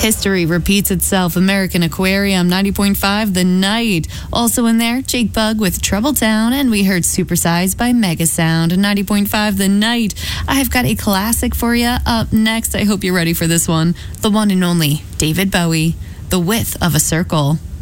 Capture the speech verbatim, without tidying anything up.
History Repeats Itself, American Aquarium, ninety point five, The Night. Also in there, Jake Bugg with Troubletown, and we heard Supersize by Megasound, ninety point five, The Night. I've got a classic for you up next. I hope you're ready for this one. The one and only David Bowie, The Width of a Circle.